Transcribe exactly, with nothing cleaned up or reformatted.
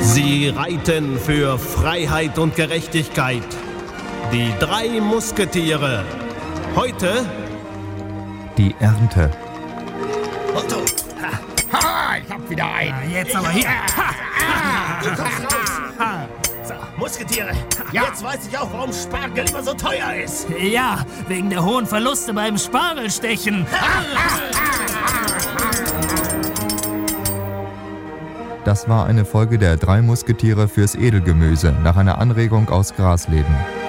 Sie reiten für Freiheit und Gerechtigkeit. Die drei Musketiere. Heute die Ernte. Otto! Ha, ich hab wieder einen. Ah, jetzt aber hier. Ha, ah, du kommst raus. So, Musketiere. Ja. Jetzt weiß ich auch, warum Spargel immer so teuer ist. Ja, wegen der hohen Verluste beim Spargelstechen. Das war eine Folge der drei Musketiere fürs Edelgemüse nach einer Anregung aus Grasleben.